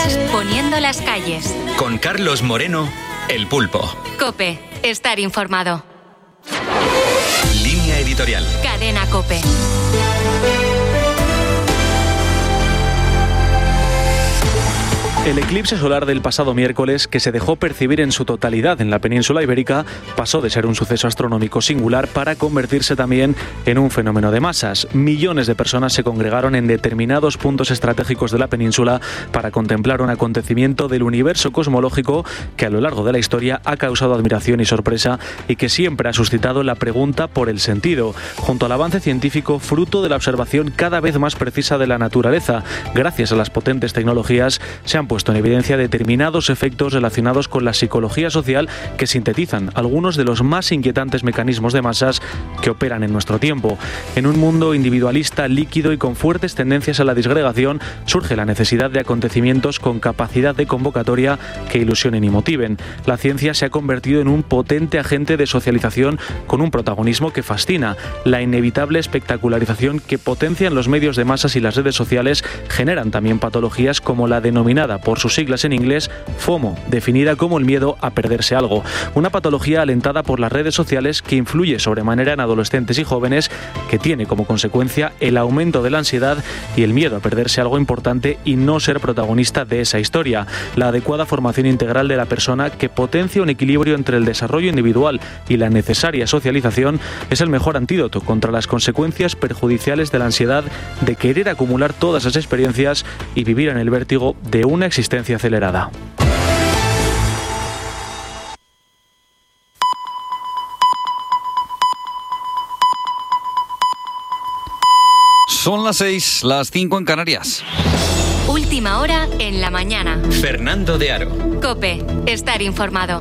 noticias poniendo las calles. Con Carlos Moreno, El Pulpo. COPE. Estar informado. Línea editorial. Cadena COPE. El eclipse solar del pasado miércoles, que se dejó percibir en su totalidad en la península ibérica, pasó de ser un suceso astronómico singular para convertirse también en un fenómeno de masas. Millones de personas se congregaron en determinados puntos estratégicos de la península para contemplar un acontecimiento del universo cosmológico que a lo largo de la historia ha causado admiración y sorpresa y que siempre ha suscitado la pregunta por el sentido, junto al avance científico fruto de la observación cada vez más precisa de la naturaleza. Gracias a las potentes tecnologías se han puesto en evidencia determinados efectos relacionados con la psicología social que sintetizan algunos de los más inquietantes mecanismos de masas que operan en nuestro tiempo. En un mundo individualista, líquido y con fuertes tendencias a la disgregación, surge la necesidad de acontecimientos con capacidad de convocatoria que ilusionen y motiven. La ciencia se ha convertido en un potente agente de socialización con un protagonismo que fascina. La inevitable espectacularización que potencian los medios de masas y las redes sociales generan también patologías como la denominada por sus siglas en inglés FOMO, definida como el miedo a perderse algo. Una patología alentada por las redes sociales que influye sobremanera en adolescentes y jóvenes, que tiene como consecuencia el aumento de la ansiedad y el miedo a perderse algo importante y no ser protagonista de esa historia. La adecuada formación integral de la persona, que potencia un equilibrio entre el desarrollo individual y la necesaria socialización, es el mejor antídoto contra las consecuencias perjudiciales de la ansiedad de querer acumular todas esas experiencias y vivir en el vértigo de una existencia acelerada. Son las 6, las 5 en Canarias. Última hora en la mañana. Fernando de Aro. COPE. Estar informado.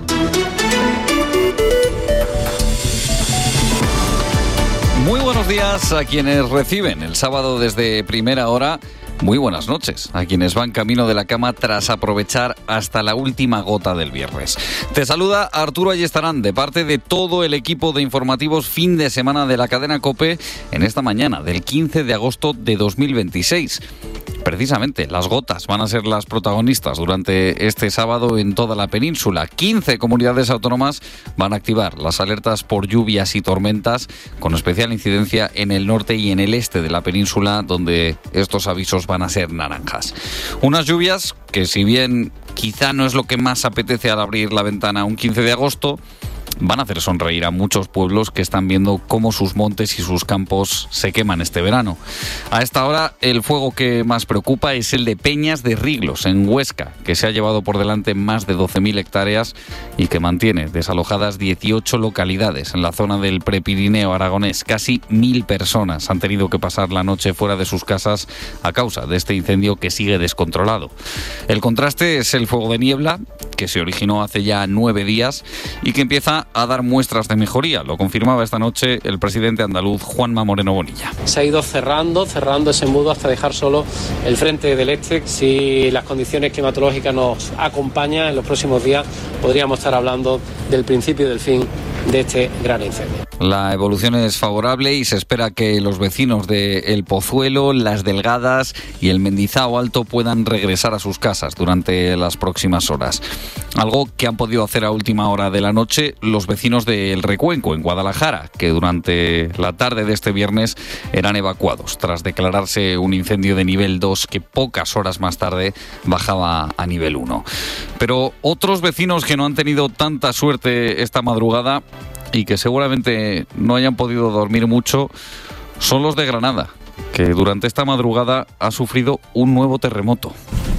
Muy buenos días a quienes reciben el sábado desde primera hora. Muy buenas noches a quienes van camino de la cama tras aprovechar hasta la última gota del viernes. Te saluda Arturo Ayestarán de parte de todo el equipo de informativos fin de semana de la cadena COPE en esta mañana del 15 de agosto de 2026. Precisamente, las gotas van a ser las protagonistas durante este sábado en toda la península. 15 comunidades autónomas van a activar las alertas por lluvias y tormentas, con especial incidencia en el norte y en el este de la península, donde estos avisos van a ser naranjas. Unas lluvias que, si bien quizá no es lo que más apetece al abrir la ventana un 15 de agosto, van a hacer sonreír a muchos pueblos que están viendo cómo sus montes y sus campos se queman este verano. A esta hora, el fuego que más preocupa es el de Peñas de Riglos, en Huesca, que se ha llevado por delante más de 12.000 hectáreas y que mantiene desalojadas 18 localidades en la zona del Prepirineo aragonés. Casi 1.000 personas han tenido que pasar la noche fuera de sus casas a causa de este incendio que sigue descontrolado. El contraste es el fuego de niebla, que se originó hace ya 9 días y que empieza a dar muestras de mejoría. Lo confirmaba esta noche el presidente andaluz Juanma Moreno Bonilla. Se ha ido cerrando ese embudo hasta dejar solo el frente del este. Si las condiciones climatológicas nos acompañan en los próximos días, podríamos estar hablando del principio del fin de este gran incendio. La evolución es favorable y se espera que los vecinos de El Pozuelo, Las Delgadas y el Mendizao Alto puedan regresar a sus casas durante las próximas horas. Algo que han podido hacer a última hora de la noche los vecinos de El Recuenco, en Guadalajara, que durante la tarde de este viernes eran evacuados tras declararse un incendio de nivel 2 que pocas horas más tarde bajaba a nivel 1. Pero otros vecinos que no han tenido tanta suerte esta madrugada y que seguramente no hayan podido dormir mucho son los de Granada, que durante esta madrugada ha sufrido un nuevo terremoto.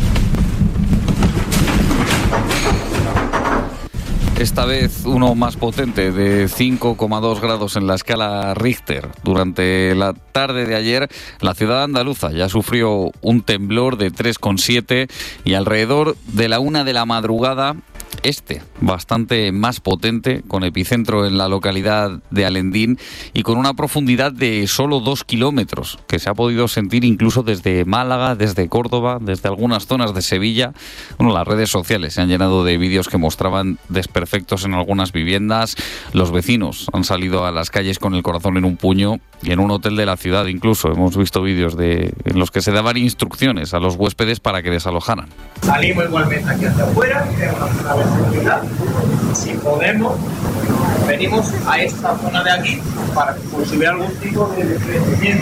Esta vez uno más potente, de 5,2 grados en la escala Richter. Durante la tarde de ayer, la ciudad andaluza ya sufrió un temblor de 3,7 y alrededor de la 1 de la madrugada, bastante más potente, con epicentro en la localidad de Alendín y con una profundidad de solo 2 kilómetros, que se ha podido sentir incluso desde Málaga, desde Córdoba, desde algunas zonas de Sevilla. Las redes sociales se han llenado de vídeos que mostraban desperfectos en algunas viviendas. Los vecinos han salido a las calles con el corazón en un puño y en un hotel de la ciudad incluso hemos visto vídeos en los que se daban instrucciones a los huéspedes para que desalojaran. Salimos igualmente aquí hacia afuera, que es una zona de seguridad. Si podemos, venimos a esta zona de aquí para conseguir algún tipo de crecimiento.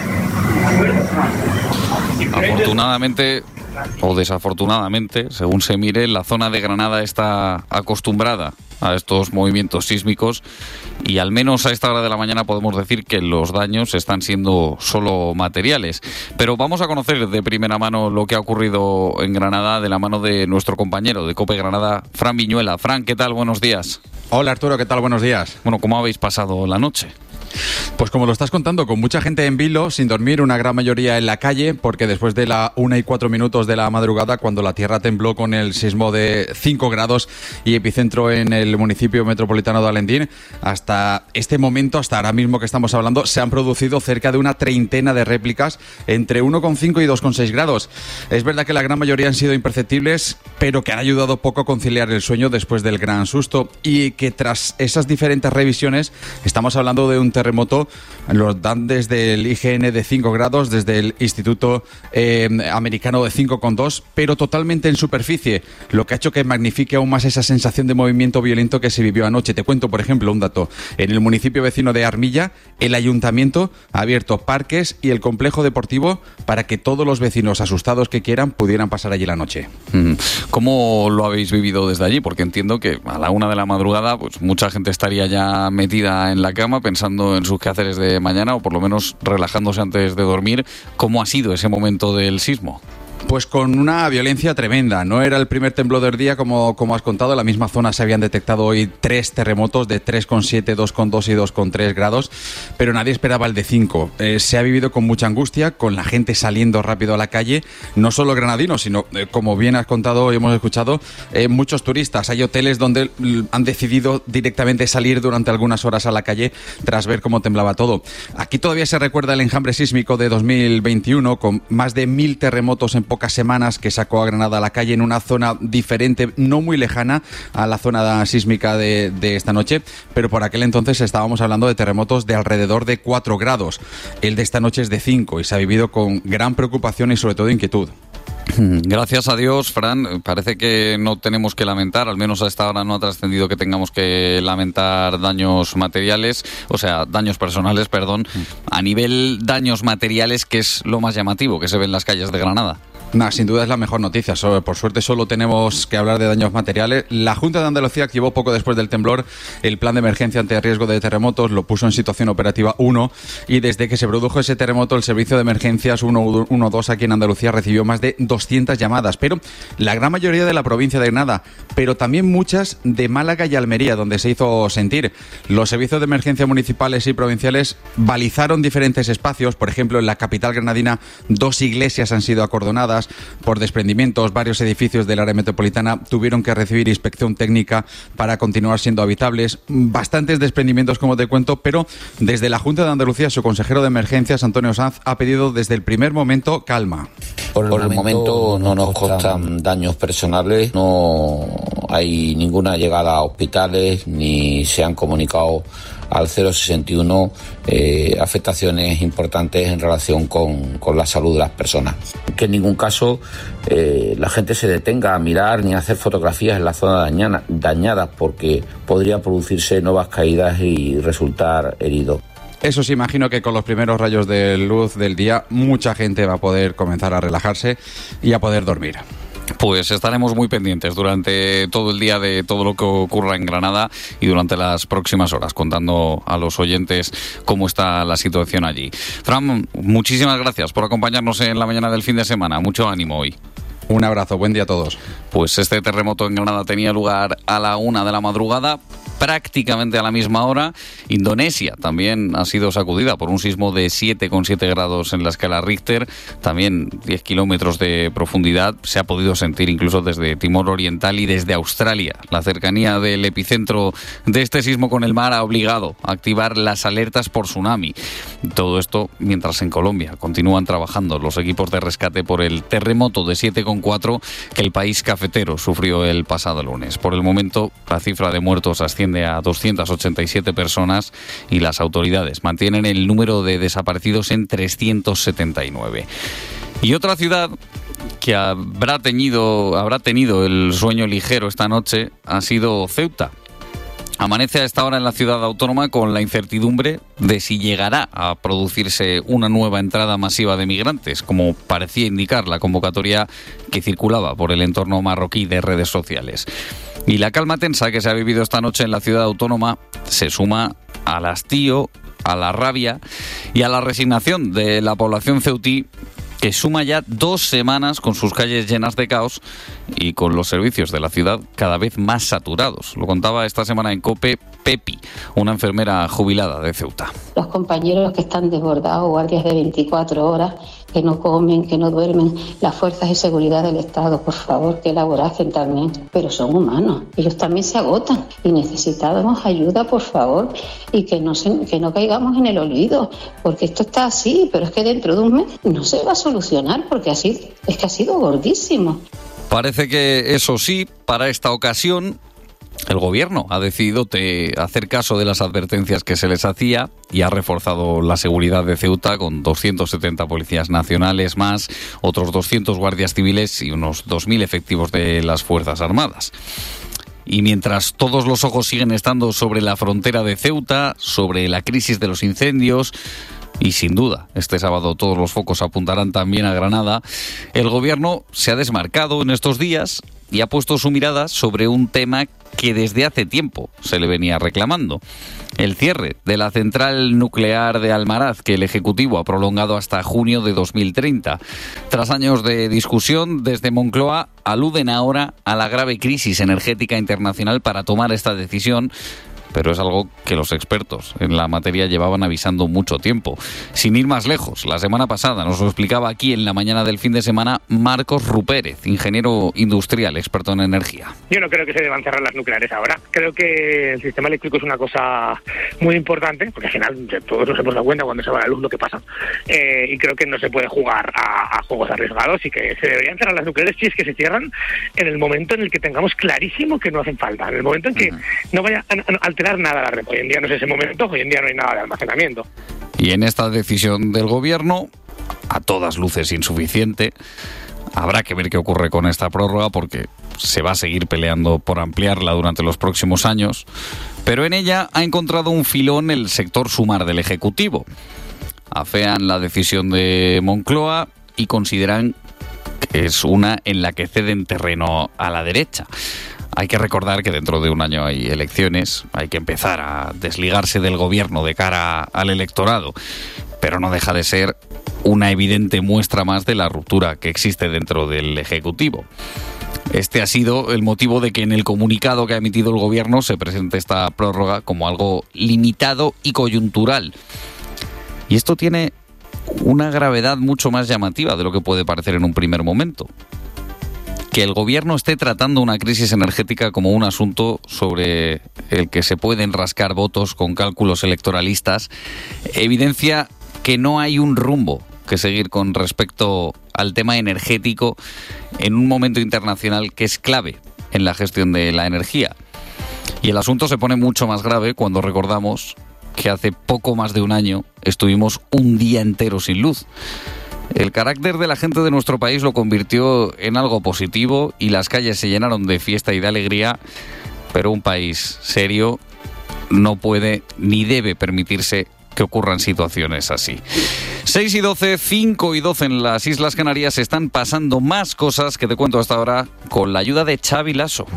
Afortunadamente o desafortunadamente, según se mire, la zona de Granada está acostumbrada a estos movimientos sísmicos y al menos a esta hora de la mañana podemos decir que los daños están siendo solo materiales. Pero vamos a conocer de primera mano lo que ha ocurrido en Granada de la mano de nuestro compañero de COPE Granada, Fran Viñuela. Fran, ¿qué tal? Buenos días. Hola Arturo, ¿qué tal? Buenos días. Bueno, ¿cómo habéis pasado la noche? Pues como lo estás contando, con mucha gente en vilo, sin dormir, una gran mayoría en la calle, porque después de la 1:04 de la madrugada, cuando la tierra tembló con el sismo de 5 grados y epicentro en el municipio metropolitano de Alendín, hasta este momento, hasta ahora mismo que estamos hablando, se han producido cerca de una treintena de réplicas entre 1,5 y 2,6 grados. Es verdad que la gran mayoría han sido imperceptibles, pero que han ayudado poco a conciliar el sueño después del gran susto, y que tras esas diferentes revisiones, estamos hablando de un terremoto, los dan desde el IGN de 5 grados, desde el Instituto Americano de 5,2, pero totalmente en superficie, lo que ha hecho que magnifique aún más esa sensación de movimiento violento que se vivió anoche. Te cuento, por ejemplo, un dato. En el municipio vecino de Armilla, el ayuntamiento ha abierto parques y el complejo deportivo para que todos los vecinos asustados que quieran pudieran pasar allí la noche. ¿Cómo lo habéis vivido desde allí? Porque entiendo que a la 1 de la madrugada pues mucha gente estaría ya metida en la cama pensando en sus quehaceres de mañana, o por lo menos relajándose antes de dormir. ¿Cómo ha sido ese momento del sismo? Pues con una violencia tremenda. No era el primer temblor del día, como has contado. En la misma zona se habían detectado hoy 3 terremotos de 3,7, 2,2 y 2,3 grados, pero nadie esperaba el de 5. Se ha vivido con mucha angustia, con la gente saliendo rápido a la calle, no solo granadinos, sino, como bien has contado y hemos escuchado, muchos turistas. Hay hoteles donde han decidido directamente salir durante algunas horas a la calle tras ver cómo temblaba todo. Aquí todavía se recuerda el enjambre sísmico de 2021, con más de 1000 terremotos en pocas semanas, que sacó a Granada a la calle en una zona diferente, no muy lejana a la zona sísmica de esta noche, pero por aquel entonces estábamos hablando de terremotos de alrededor de 4 grados. El de esta noche es de 5 y se ha vivido con gran preocupación y sobre todo inquietud. Gracias a Dios, Fran, parece que no tenemos que lamentar, al menos a esta hora no ha trascendido que tengamos que lamentar daños materiales, o sea, daños personales, perdón. A nivel daños materiales, ¿qué es lo más llamativo que se ve en las calles de Granada? Sin duda es la mejor noticia. Por suerte solo tenemos que hablar de daños materiales. La Junta de Andalucía activó poco después del temblor el plan de emergencia ante riesgo de terremotos, lo puso en situación operativa 1, y desde que se produjo ese terremoto el servicio de emergencias 112 aquí en Andalucía recibió más de 200 llamadas, pero la gran mayoría de la provincia de Granada, pero también muchas de Málaga y Almería, donde se hizo sentir. Los servicios de emergencia municipales y provinciales balizaron diferentes espacios. Por ejemplo, en la capital granadina 2 iglesias han sido acordonadas por desprendimientos. Varios edificios del área metropolitana tuvieron que recibir inspección técnica para continuar siendo habitables. Bastantes desprendimientos, como te cuento, pero desde la Junta de Andalucía, su consejero de emergencias, Antonio Sanz, ha pedido desde el primer momento calma. Por el momento no nos constan daños personales, no hay ninguna llegada a hospitales, ni se han comunicado al 061 afectaciones importantes en relación con la salud de las personas. Que en ningún caso la gente se detenga a mirar ni a hacer fotografías en la zona dañada, porque podría producirse nuevas caídas y resultar herido. Eso sí, imagino que con los primeros rayos de luz del día mucha gente va a poder comenzar a relajarse y a poder dormir. Pues estaremos muy pendientes durante todo el día de todo lo que ocurra en Granada y durante las próximas horas, contando a los oyentes cómo está la situación allí. Fran, muchísimas gracias por acompañarnos en la mañana del fin de semana. Mucho ánimo hoy. Un abrazo, buen día a todos. Pues este terremoto en Granada tenía lugar a la 1 de la madrugada, prácticamente a la misma hora. Indonesia también ha sido sacudida por un sismo de 7,7 grados en la escala Richter, también 10 kilómetros de profundidad. Se ha podido sentir incluso desde Timor Oriental y desde Australia. La cercanía del epicentro de este sismo con el mar ha obligado a activar las alertas por tsunami. Todo esto mientras en Colombia continúan trabajando los equipos de rescate por el terremoto de 7,4 que el país cafetero sufrió el pasado lunes. Por el momento, la cifra de muertos asciende a 287 personas y las autoridades mantienen el número de desaparecidos en 379. Y otra ciudad que habrá tenido el sueño ligero esta noche ha sido Ceuta. Amanece a esta hora en la ciudad autónoma con la incertidumbre de si llegará a producirse una nueva entrada masiva de migrantes, como parecía indicar la convocatoria que circulaba por el entorno marroquí de redes sociales. Y la calma tensa que se ha vivido esta noche en la ciudad autónoma se suma al hastío, a la rabia y a la resignación de la población ceutí, que suma ya 2 semanas con sus calles llenas de caos y con los servicios de la ciudad cada vez más saturados. Lo contaba esta semana en COPE Pepi, una enfermera jubilada de Ceuta. Los compañeros que están desbordados, guardias de 24 horas, que no comen, que no duermen, las fuerzas de seguridad del Estado, por favor, que laborasen también, pero son humanos, ellos también se agotan y necesitamos ayuda, por favor, y que no caigamos en el olvido, porque esto está así, pero es que dentro de un mes no se va a solucionar, porque así es que ha sido gordísimo. Parece que, eso sí, para esta ocasión el gobierno ha decidido hacer caso de las advertencias que se les hacía y ha reforzado la seguridad de Ceuta con 270 policías nacionales más, otros 200 guardias civiles y unos 2.000 efectivos de las Fuerzas Armadas. Y mientras todos los ojos siguen estando sobre la frontera de Ceuta, sobre la crisis de los incendios, y sin duda este sábado todos los focos apuntarán también a Granada, el gobierno se ha desmarcado en estos días y ha puesto su mirada sobre un tema que desde hace tiempo se le venía reclamando: el cierre de la central nuclear de Almaraz, que el Ejecutivo ha prolongado hasta junio de 2030. Tras años de discusión, desde Moncloa aluden ahora a la grave crisis energética internacional para tomar esta decisión, pero es algo que los expertos en la materia llevaban avisando mucho tiempo. Sin ir más lejos, la semana pasada nos lo explicaba aquí en la mañana del fin de semana Marcos Rupérez, ingeniero industrial, experto en energía. Yo no creo que se deban cerrar las nucleares ahora. Creo que el sistema eléctrico es una cosa muy importante, porque al final todos nos hemos dado cuenta cuando se va la luz lo que pasa, y creo que no se puede jugar a juegos arriesgados y que se deberían cerrar las nucleares si es que se cierran en el momento en el que tengamos clarísimo que no hacen falta, en el momento en que no vaya a alterar nada la red. Hoy en día no es ese momento, hoy en día no hay nada de almacenamiento. Y en esta decisión del gobierno, a todas luces insuficiente, habrá que ver qué ocurre con esta prórroga, porque se va a seguir peleando por ampliarla durante los próximos años, pero en ella ha encontrado un filón el sector Sumar del Ejecutivo. Afean la decisión de Moncloa y consideran que es una en la que ceden terreno a la derecha. Hay que recordar que dentro de un año hay elecciones, hay que empezar a desligarse del gobierno de cara al electorado, pero no deja de ser una evidente muestra más de la ruptura que existe dentro del Ejecutivo. Este ha sido el motivo de que en el comunicado que ha emitido el gobierno se presente esta prórroga como algo limitado y coyuntural. Y esto tiene una gravedad mucho más llamativa de lo que puede parecer en un primer momento. Que el gobierno esté tratando una crisis energética como un asunto sobre el que se pueden rascar votos con cálculos electoralistas evidencia que no hay un rumbo que seguir con respecto al tema energético en un momento internacional que es clave en la gestión de la energía. Y el asunto se pone mucho más grave cuando recordamos que hace poco más de un año estuvimos un día entero sin luz. El carácter de la gente de nuestro país lo convirtió en algo positivo y las calles se llenaron de fiesta y de alegría, pero un país serio no puede ni debe permitirse que ocurran situaciones así. 6 y 12, 5 y 12 en las Islas Canarias están pasando más cosas que te cuento hasta ahora con la ayuda de Xavi Lasso.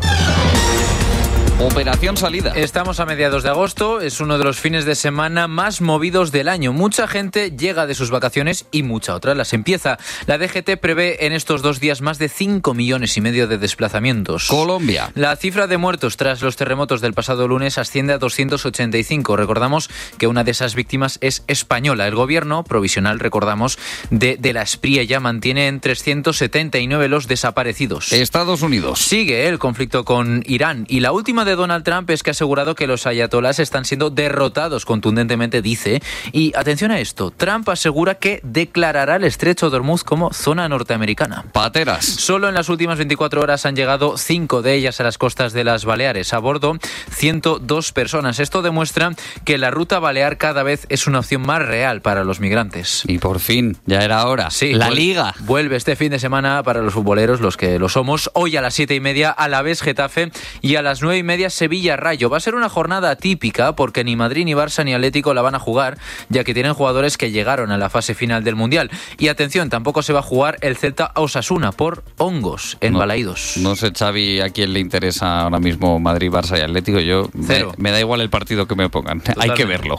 Operación Salida. Estamos a mediados de agosto, es uno de los fines de semana más movidos del año. Mucha gente llega de sus vacaciones y mucha otra las empieza. La DGT prevé en estos 2 días más de 5,5 millones de desplazamientos. Colombia. La cifra de muertos tras los terremotos del pasado lunes asciende a 285. Recordamos que una de esas víctimas es española. El gobierno provisional, recordamos, de la Espriella mantiene en 379 los desaparecidos. Estados Unidos. Sigue el conflicto con Irán y la última de Donald Trump es que ha asegurado que los ayatolás están siendo derrotados contundentemente, dice. Y atención a esto, Trump asegura que declarará el estrecho de Hormuz como zona norteamericana. Pateras. Solo en las últimas 24 horas han llegado 5 de ellas a las costas de las Baleares. A bordo, 102 personas. Esto demuestra que la ruta balear cada vez es una opción más real para los migrantes. Y por fin, ya era hora. Sí, la Liga. Vuelve este fin de semana para los futboleros, los que lo somos. Hoy a las 7:30 Alavés Getafe y a las 9:30 Sevilla Rayo. Va a ser una jornada atípica porque ni Madrid, ni Barça, ni Atlético la van a jugar, ya que tienen jugadores que llegaron a la fase final del Mundial. Y atención, tampoco se va a jugar el Celta Osasuna por hongos en Balaídos. No sé, Xavi, a quién le interesa ahora mismo Madrid, Barça y Atlético. Yo me da igual el partido que me pongan. Totalmente. Hay que verlo.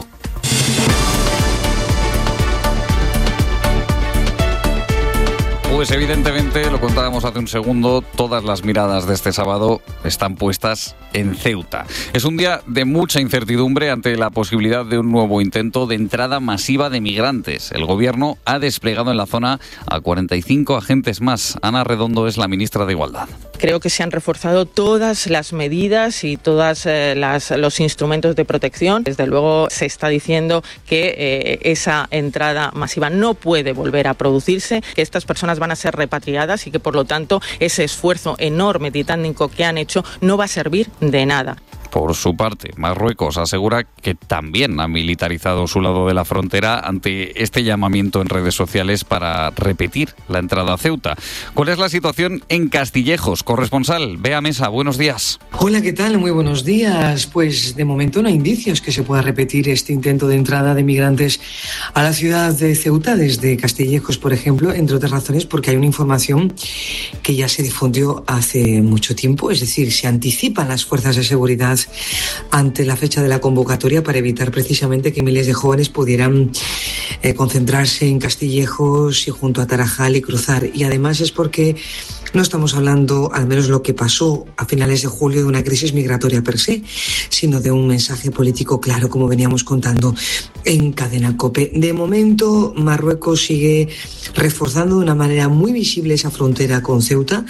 Pues evidentemente, lo contábamos hace un segundo, todas las miradas de este sábado están puestas en Ceuta. Es un día de mucha incertidumbre ante la posibilidad de un nuevo intento de entrada masiva de migrantes. El gobierno ha desplegado en la zona a 45 agentes más. Ana Redondo es la ministra de Igualdad. Creo que se han reforzado todas las medidas y todos los instrumentos de protección. Desde luego se está diciendo que esa entrada masiva no puede volver a producirse, que estas personas van a ser repatriadas y que por lo tanto ese esfuerzo enorme titánico que han hecho no va a servir de nada. Por su parte, Marruecos asegura que también ha militarizado su lado de la frontera ante este llamamiento en redes sociales para repetir la entrada a Ceuta. ¿Cuál es la situación en Castillejos? Corresponsal, Bea Mesa, buenos días. Hola, ¿qué tal? Muy buenos días. Pues de momento no hay indicios que se pueda repetir este intento de entrada de migrantes a la ciudad de Ceuta desde Castillejos, por ejemplo, entre otras razones porque hay una información que ya se difundió hace mucho tiempo, es decir, se anticipan las fuerzas de seguridad ante la fecha de la convocatoria para evitar precisamente que miles de jóvenes pudieran concentrarse en Castillejos y junto a Tarajal y cruzar. Y además es porque no estamos hablando, al menos lo que pasó a finales de julio, de una crisis migratoria per se, sino de un mensaje político claro, como veníamos contando en Cadena COPE. De momento, Marruecos sigue reforzando de una manera muy visible esa frontera con Ceuta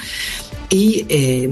y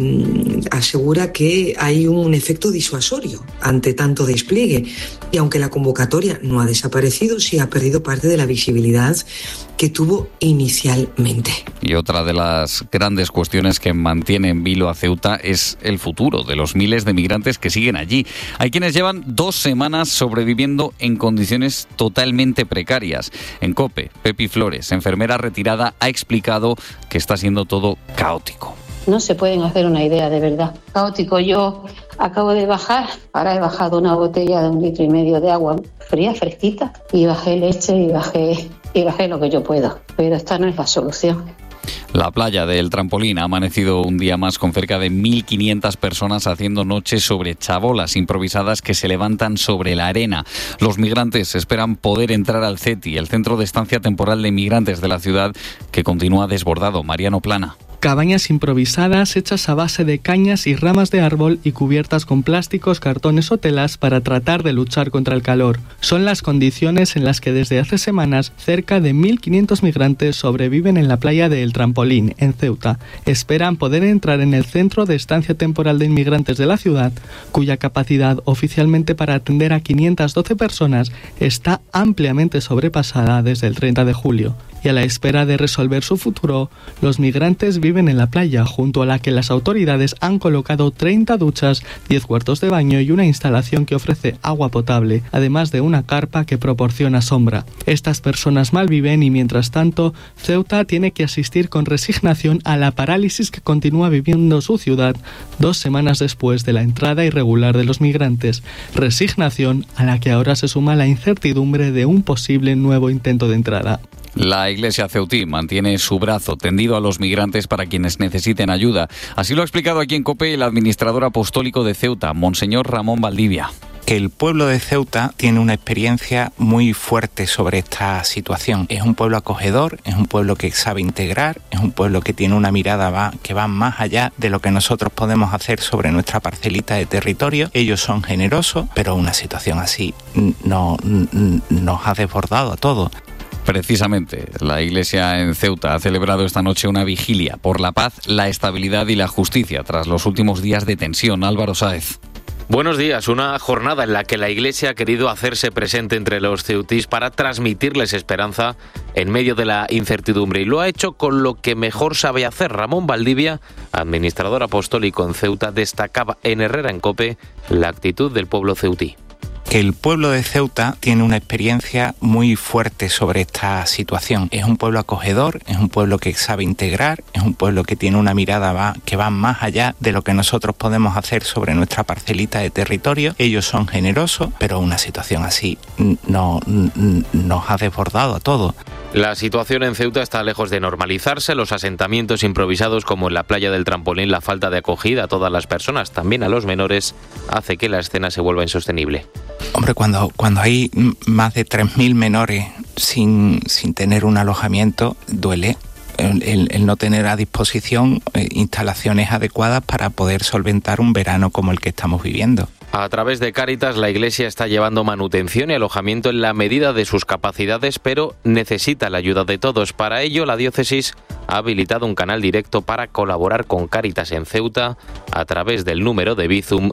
asegura que hay un efecto disuasorio ante tanto despliegue. Y aunque la convocatoria no ha desaparecido, sí ha perdido parte de la visibilidad que tuvo inicialmente. Y otra de las grandes cuestiones que mantiene en vilo a Ceuta es el futuro de los miles de migrantes que siguen allí. Hay quienes llevan 2 semanas sobreviviendo en condiciones totalmente precarias. En COPE, Pepi Flores, enfermera retirada, ha explicado que está siendo todo caótico. No se pueden hacer una idea de verdad. Caótico. Yo acabo de bajar, ahora he bajado una botella de 1,5 litros de agua fría, fresquita, y bajé leche y bajé lo que yo puedo. Pero esta no es la solución. La playa del Trampolín ha amanecido un día más con cerca de 1.500 personas haciendo noches sobre chabolas improvisadas que se levantan sobre la arena. Los migrantes esperan poder entrar al CETI, el Centro de Estancia Temporal de Migrantes de la ciudad, que continúa desbordado. Mariano Plana. Cabañas improvisadas hechas a base de cañas y ramas de árbol y cubiertas con plásticos, cartones o telas para tratar de luchar contra el calor. Son las condiciones en las que desde hace semanas cerca de 1.500 migrantes sobreviven en la playa de El Trampolín, en Ceuta. Esperan poder entrar en el Centro de Estancia Temporal de Inmigrantes de la ciudad, cuya capacidad oficialmente para atender a 512 personas está ampliamente sobrepasada desde el 30 de julio. Y a la espera de resolver su futuro, los migrantes viven en la playa, junto a la que las autoridades han colocado 30 duchas, 10 cuartos de baño y una instalación que ofrece agua potable, además de una carpa que proporciona sombra. Estas personas malviven y, mientras tanto, Ceuta tiene que asistir con resignación a la parálisis que continúa viviendo su ciudad 2 semanas después de la entrada irregular de los migrantes. Resignación a la que ahora se suma la incertidumbre de un posible nuevo intento de entrada. La Iglesia ceutí mantiene su brazo tendido a los migrantes para quienes necesiten ayuda. Así lo ha explicado aquí en COPE el administrador apostólico de Ceuta, Monseñor Ramón Valdivia. Que el pueblo de Ceuta tiene una experiencia muy fuerte sobre esta situación. Es un pueblo acogedor, es un pueblo que sabe integrar, es un pueblo que tiene una mirada que va más allá de lo que nosotros podemos hacer sobre nuestra parcelita de territorio. Ellos son generosos, pero una situación así nos ha desbordado a todos. Precisamente, la Iglesia en Ceuta ha celebrado esta noche una vigilia por la paz, la estabilidad y la justicia tras los últimos días de tensión. Álvaro Sáez. Buenos días. Una jornada en la que la Iglesia ha querido hacerse presente entre los ceutís para transmitirles esperanza en medio de la incertidumbre. Y lo ha hecho con lo que mejor sabe hacer. Ramón Valdivia, administrador apostólico en Ceuta, destacaba en Herrera en COPE la actitud del pueblo ceutí. Que el pueblo de Ceuta tiene una experiencia muy fuerte sobre esta situación. Es un pueblo acogedor, es un pueblo que sabe integrar, es un pueblo que tiene una mirada que va más allá de lo que nosotros podemos hacer sobre nuestra parcelita de territorio. Ellos son generosos, pero una situación así nos ha desbordado a todos. La situación en Ceuta está lejos de normalizarse. Los asentamientos improvisados, como en la playa del Trampolín, la falta de acogida a todas las personas, también a los menores, hace que la escena se vuelva insostenible. Hombre, cuando hay más de 3.000 menores sin tener un alojamiento, duele el no tener a disposición instalaciones adecuadas para poder solventar un verano como el que estamos viviendo. A través de Cáritas, la Iglesia está llevando manutención y alojamiento en la medida de sus capacidades, pero necesita la ayuda de todos. Para ello, la diócesis ha habilitado un canal directo para colaborar con Cáritas en Ceuta a través del número de Bizum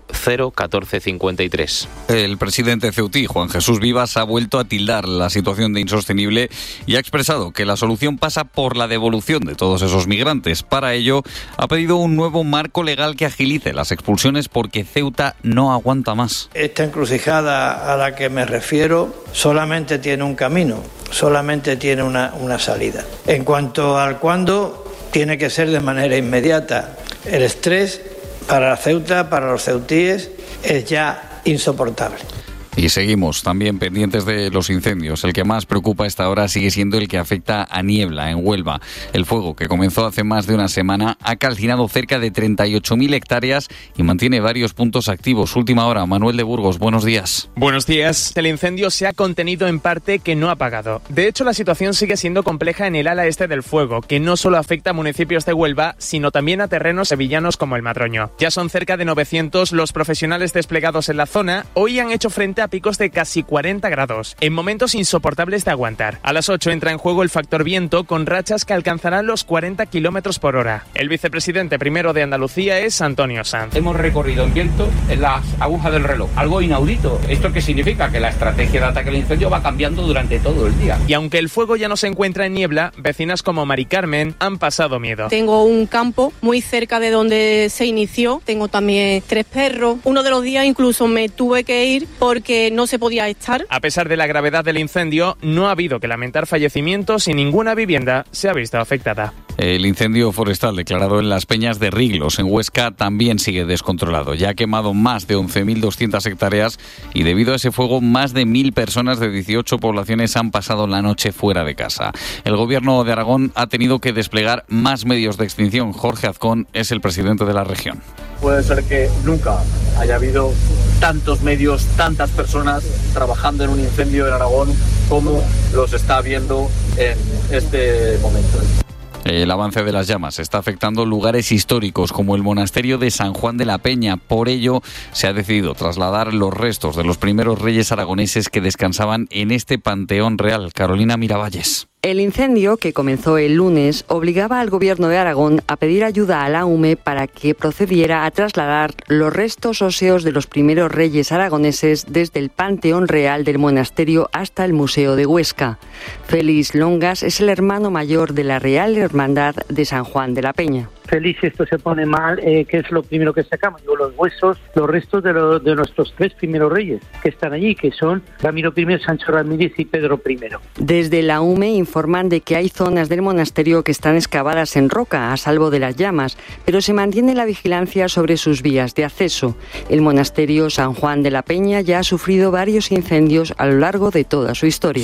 01453. El presidente ceutí, Juan Jesús Vivas, ha vuelto a tildar la situación de insostenible y ha expresado que la solución pasa por la devolución de todos esos migrantes. Para ello, ha pedido un nuevo marco legal que agilice las expulsiones porque Ceuta no aguanta más. Esta encrucijada a la que me refiero solamente tiene un camino, solamente tiene una salida. En cuanto al cuándo, tiene que ser de manera inmediata. El estrés para la Ceuta, para los ceutíes, es ya insoportable. Y seguimos también pendientes de los incendios. El que más preocupa a esta hora sigue siendo el que afecta a Niebla, en Huelva. El fuego, que comenzó hace más de una semana, ha calcinado cerca de 38.000 hectáreas y mantiene varios puntos activos. Última hora, Manuel de Burgos, buenos días. Buenos días. El incendio se ha contenido en parte, que no ha apagado. De hecho, la situación sigue siendo compleja en el ala este del fuego, que no solo afecta a municipios de Huelva, sino también a terrenos sevillanos como el Madroño. Ya son cerca de 900 los profesionales desplegados en la zona. Hoy han hecho frente a picos de casi 40 grados, en momentos insoportables de aguantar. A las 8 entra en juego el factor viento, con rachas que alcanzarán los 40 kilómetros por hora. El vicepresidente primero de Andalucía es Antonio Sanz. Hemos recorrido en viento en las agujas del reloj, algo inaudito. ¿Esto qué significa? Que la estrategia de ataque al incendio va cambiando durante todo el día. Y aunque el fuego ya no se encuentra en Niebla, vecinas como Mari Carmen han pasado miedo. Tengo un campo muy cerca de donde se inició, tengo también 3 perros. Uno de los días incluso me tuve que ir porque no se podía estar. A pesar de la gravedad del incendio, no ha habido que lamentar fallecimientos y ninguna vivienda se ha visto afectada. El incendio forestal declarado en las Peñas de Riglos, en Huesca, también sigue descontrolado. Ya ha quemado más de 11.200 hectáreas y debido a ese fuego, más de 1.000 personas de 18 poblaciones han pasado la noche fuera de casa. El gobierno de Aragón ha tenido que desplegar más medios de extinción. Jorge Azcón es el presidente de la región. Puede ser que nunca haya habido tantos medios, tantas personas trabajando en un incendio en Aragón como los está habiendo en este momento. El avance de las llamas está afectando lugares históricos como el monasterio de San Juan de la Peña. Por ello, se ha decidido trasladar los restos de los primeros reyes aragoneses que descansaban en este panteón real. Carolina Miravalles. El incendio, que comenzó el lunes, obligaba al Gobierno de Aragón a pedir ayuda a la UME para que procediera a trasladar los restos óseos de los primeros reyes aragoneses desde el Panteón Real del monasterio hasta el Museo de Huesca. Félix Longas es el hermano mayor de la Real Hermandad de San Juan de la Peña. Félix, esto se pone mal, ¿qué es lo primero que sacamos? Digo, los huesos, los restos de nuestros 3 primeros reyes que están allí, que son Ramiro I, Sancho Ramírez y Pedro I. Desde la UME informan de que hay zonas del monasterio que están excavadas en roca, a salvo de las llamas, pero se mantiene la vigilancia sobre sus vías de acceso. El monasterio San Juan de la Peña ya ha sufrido varios incendios a lo largo de toda su historia.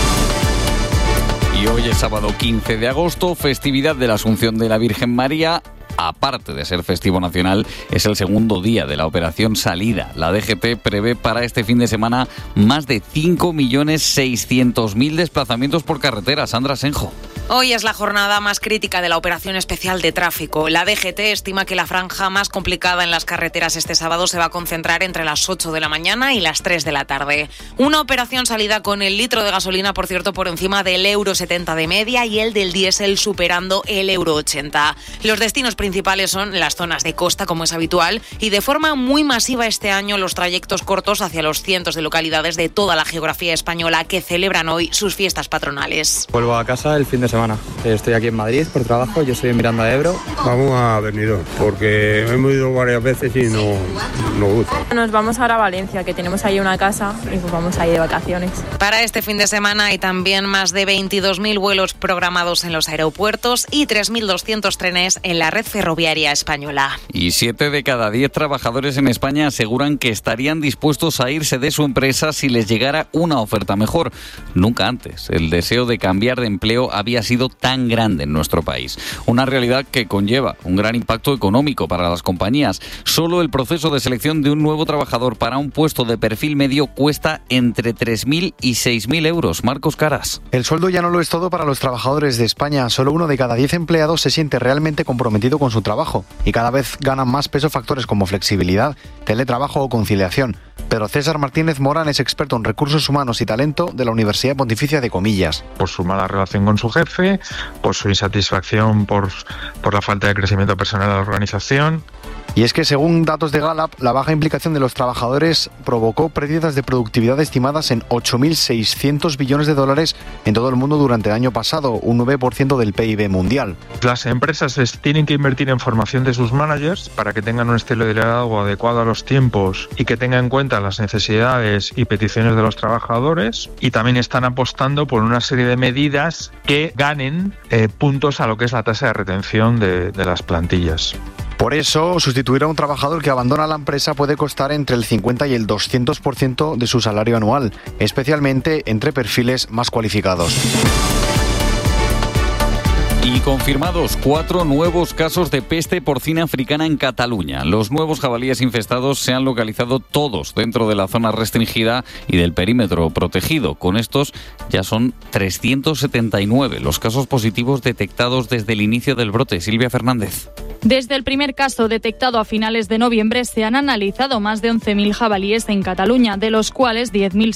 Y hoy es sábado 15 de agosto, festividad de la Asunción de la Virgen María. Aparte de ser festivo nacional, es el segundo día de la operación Salida. La DGT prevé para este fin de semana más de 5.600.000 desplazamientos por carretera. Sandra Senjo. Hoy es la jornada más crítica de la operación especial de tráfico. La DGT estima que la franja más complicada en las carreteras este sábado se va a concentrar entre las 8 de la mañana y las 3 de la tarde. Una operación salida con el litro de gasolina, por cierto, por encima del €70 de media y el del diésel superando el €80. Los destinos principales son las zonas de costa, como es habitual, y de forma muy masiva este año los trayectos cortos hacia los cientos de localidades de toda la geografía española que celebran hoy sus fiestas patronales. Vuelvo a casa el fin de semana. Estoy aquí en Madrid por trabajo, yo soy en Miranda de Ebro. Vamos a Benidorm porque hemos ido varias veces y no gusta. Nos vamos ahora a Valencia, que tenemos ahí una casa y pues vamos ahí de vacaciones. Para este fin de semana hay también más de 22.000 vuelos programados en los aeropuertos y 3.200 trenes en la red ferroviaria española. Y 7 de cada 10 trabajadores en España aseguran que estarían dispuestos a irse de su empresa si les llegara una oferta mejor. Nunca antes el deseo de cambiar de empleo había sido tan grande en nuestro país. Una realidad que conlleva un gran impacto económico para las compañías. Solo el proceso de selección de un nuevo trabajador para un puesto de perfil medio cuesta entre 3.000 y 6.000 euros. Marcos Caras. El sueldo ya no lo es todo para los trabajadores de España. Solo 1 de cada 10 empleados se siente realmente comprometido con su trabajo. Y cada vez ganan más peso factores como flexibilidad, teletrabajo o conciliación. Pero César Martínez Morán es experto en recursos humanos y talento de la Universidad Pontificia de Comillas. Por su mala relación con su jefe, por su insatisfacción por la falta de crecimiento personal de la organización. Y es que según datos de Gallup, la baja implicación de los trabajadores provocó pérdidas de productividad estimadas en 8.600 billones de dólares en todo el mundo durante el año pasado, un 9% del PIB mundial. Las empresas tienen que invertir en formación de sus managers para que tengan un estilo de liderazgo adecuado a los tiempos y que tengan en cuenta las necesidades y peticiones de los trabajadores, y también están apostando por una serie de medidas que ganen puntos a lo que es la tasa de retención de las plantillas. Por eso, sustituir a un trabajador que abandona la empresa puede costar entre el 50 y el 200% de su salario anual, especialmente entre perfiles más cualificados. Y confirmados 4 nuevos casos de peste porcina africana en Cataluña. Los nuevos jabalíes infestados se han localizado todos dentro de la zona restringida y del perímetro protegido. Con estos ya son 379 los casos positivos detectados desde el inicio del brote. Silvia Fernández. Desde el primer caso detectado a finales de noviembre se han analizado más de 11.000 jabalíes en Cataluña, de los cuales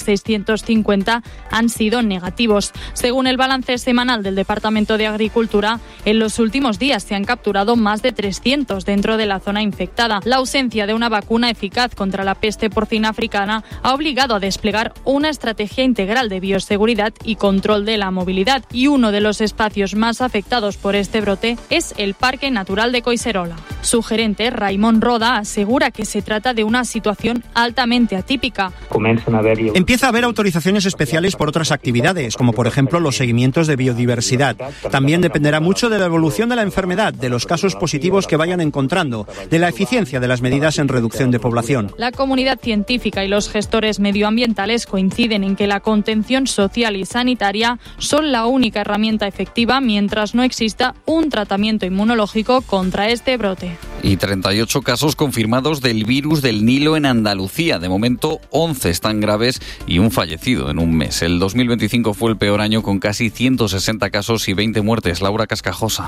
10.650 han sido negativos. Según el balance semanal del Departamento de Agricultura, en los últimos días se han capturado más de 300 dentro de la zona infectada. La ausencia de una vacuna eficaz contra la peste porcina africana ha obligado a desplegar una estrategia integral de bioseguridad y control de la movilidad, y uno de los espacios más afectados por este brote es el Parque Natural de Collserola. Su gerente, Raimon Roda, asegura que se trata de una situación altamente atípica. Empieza a haber autorizaciones especiales por otras actividades, como por ejemplo los seguimientos de biodiversidad. También dependerá mucho de la evolución de la enfermedad, de los casos positivos que vayan encontrando, de la eficiencia de las medidas en reducción de población. La comunidad científica y los gestores medioambientales coinciden en que la contención social y sanitaria son la única herramienta efectiva mientras no exista un tratamiento inmunológico contra este brote. Y 38 casos confirmados del virus del Nilo en Andalucía. De momento, 11 están graves y un fallecido en un mes. El 2025 fue el peor año con casi 160 casos y 20 muertes. Laura Cascajosa.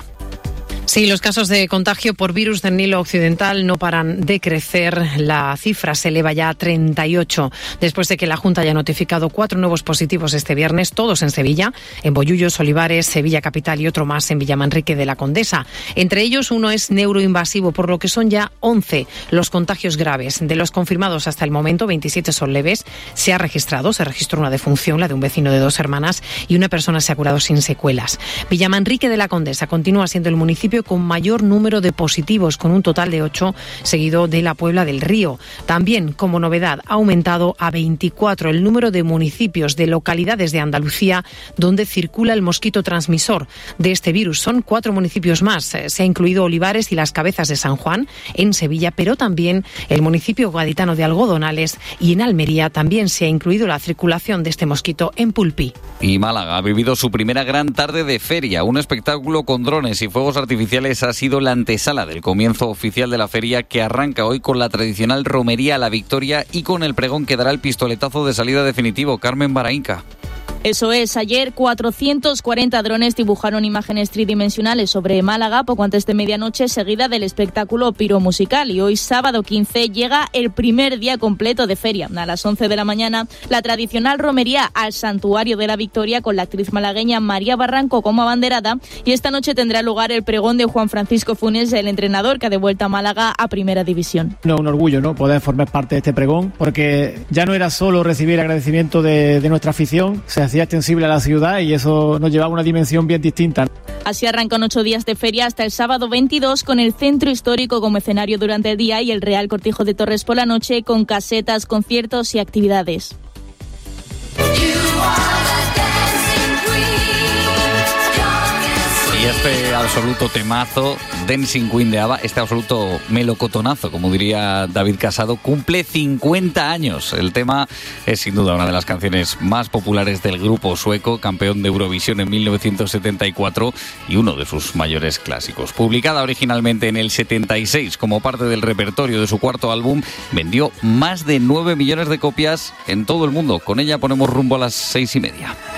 Sí, los casos de contagio por virus del Nilo Occidental no paran de crecer. La cifra se eleva ya a 38, después de que la Junta haya notificado 4 nuevos positivos este viernes, todos en Sevilla, en Bollullos, Olivares, Sevilla Capital y otro más en Villamanrique de la Condesa. Entre ellos, uno es neuroinvasivo, por lo que son ya 11 los contagios graves. De los confirmados hasta el momento, 27 son leves. Se registró una defunción, la de un vecino de 2 hermanas, y una persona se ha curado sin secuelas. Villamanrique de la Condesa continúa siendo el municipio con mayor número de positivos, con un total de 8, seguido de la Puebla del Río. También, como novedad, ha aumentado a 24 el número de municipios, de localidades de Andalucía donde circula el mosquito transmisor de este virus. Son 4 municipios más. Se ha incluido Olivares y Las Cabezas de San Juan, en Sevilla, pero también el municipio gaditano de Algodonales, y en Almería también se ha incluido la circulación de este mosquito en Pulpí. Y Málaga ha vivido su primera gran tarde de feria. Un espectáculo con drones y fuegos artificiales ha sido la antesala del comienzo oficial de la feria, que arranca hoy con la tradicional romería a la Victoria y con el pregón que dará el pistoletazo de salida definitivo. Carmen Baraínca. Eso es, ayer 440 drones dibujaron imágenes tridimensionales sobre Málaga poco antes de medianoche, seguida del espectáculo piromusical. Y hoy, sábado 15, llega el primer día completo de feria. A las 11 de la mañana, la tradicional romería al Santuario de la Victoria con la actriz malagueña María Barranco como abanderada. Y esta noche tendrá lugar el pregón de Juan Francisco Funes, el entrenador que ha devuelto a Málaga a Primera División. No, un orgullo, ¿no?, poder formar parte de este pregón, porque ya no era solo recibir agradecimiento de nuestra afición, se hacía extensible a la ciudad y eso nos llevaba a una dimensión bien distinta. Así arrancan 8 días de feria hasta el sábado 22 con el centro histórico como escenario durante el día y el Real Cortijo de Torres por la noche con casetas, conciertos y actividades. Y este absoluto temazo, Dancing Queen de ABBA, este absoluto melocotonazo, como diría David Casado, cumple 50 años. El tema es sin duda una de las canciones más populares del grupo sueco, campeón de Eurovisión en 1974 y uno de sus mayores clásicos. Publicada originalmente en el 76 como parte del repertorio de su cuarto álbum, vendió más de 9 millones de copias en todo el mundo. Con ella ponemos rumbo a las 6:30.